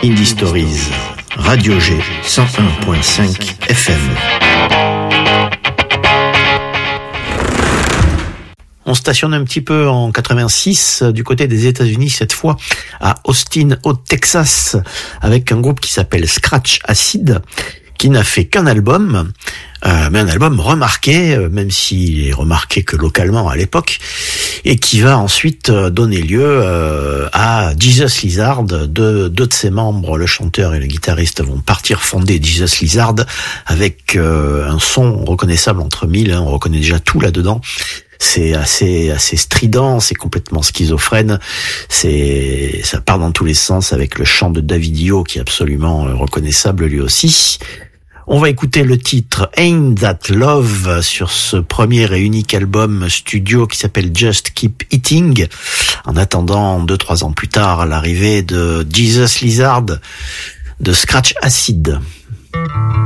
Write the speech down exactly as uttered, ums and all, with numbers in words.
Indie Stories, Radio G, cent un point cinq F M. On stationne un petit peu en quatre-vingt-six du côté des États-Unis, cette fois à Austin, au Texas, avec un groupe qui s'appelle Scratch Acid, qui n'a fait qu'un album, euh, mais un album remarqué, euh, même s'il est remarqué que localement à l'époque, et qui va ensuite euh, donner lieu euh, à Jesus Lizard. Deux, deux de ses membres, le chanteur et le guitariste, vont partir fonder Jesus Lizard avec euh, un son reconnaissable entre mille, hein, on reconnaît déjà tout là-dedans. C'est assez assez strident, c'est complètement schizophrène, c'est ça part dans tous les sens avec le chant de David Dio qui est absolument reconnaissable lui aussi. On va écouter le titre Ain't That Love sur ce premier et unique album studio qui s'appelle Just Keep Eating. En attendant deux trois ans plus tard l'arrivée de Jesus Lizard de Scratch Acid.